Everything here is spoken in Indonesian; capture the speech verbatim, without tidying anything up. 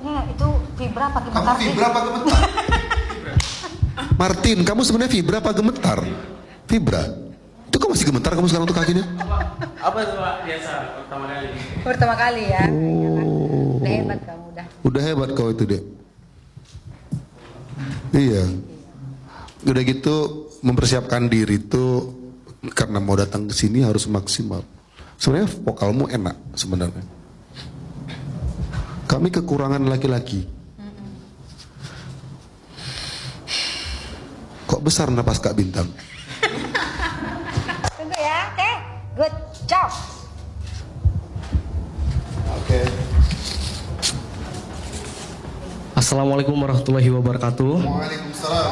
Ini itu vibra apa gemetar? Kamu vibra apa gemetar? Martin, kamu sebenarnya vibra apa gemetar? Vibra. Itu kok masih gemetar kamu sekarang tuh kakinya? Apa itu Pak? Biasa pertama kali. Pertama kali ya. Oh. Udah hebat kamu udah. Udah hebat kau itu dek. Iya. Udah gitu mempersiapkan diri tuh karena mau datang ke sini harus maksimal. Sebenarnya vokalmu enak sebenarnya. Kami kekurangan laki-laki. Kok besar napas Kak Bintang? Tunggu ya, oke? Good job. Oke. Assalamualaikum warahmatullahi wabarakatuh. Waalaikumsalam.